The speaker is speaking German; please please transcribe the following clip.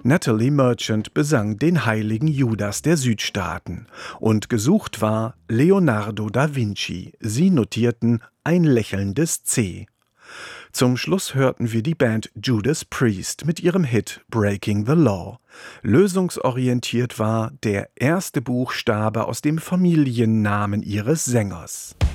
Natalie Merchant besang den heiligen Judas der Südstaaten und gesucht war Leonardo da Vinci. Sie notierten ein lächelndes C. Zum Schluss hörten wir die Band Judas Priest mit ihrem Hit Breaking the Law. Lösungsorientiert war der erste Buchstabe aus dem Familiennamen ihres Sängers.